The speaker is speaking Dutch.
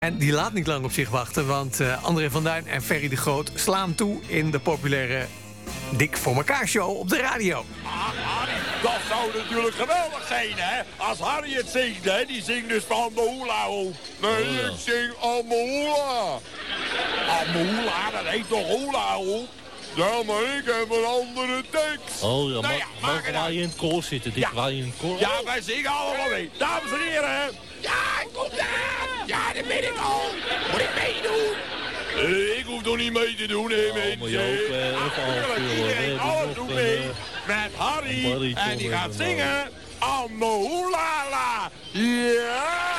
En die laat niet lang op zich wachten, want André van Duin en Ferry de Groot slaan toe in de populaire Dik voor elkaar show op de radio. Harry, dat zou natuurlijk geweldig zijn, hè? Als Harry het zingt, hè? Die zingt dus van Amahula ook. Nee, ik zing Amahula. Amahula, dat heet toch hula hoop? Ja, maar ik heb een andere tekst. Oh ja, nou maar waar je in het koor zitten, Dick, waar je in het koor... Ja, wij zingen allemaal mee. Dames en heren. Ja, ik kom eraan. Ja, daar ben ik al. Moet ik meedoen? Ik hoef toch niet mee te doen, hè, mensen. Moet je ook even iedereen, alles doet mee. Met Harry. En die gaat zingen. Amahula. Ja.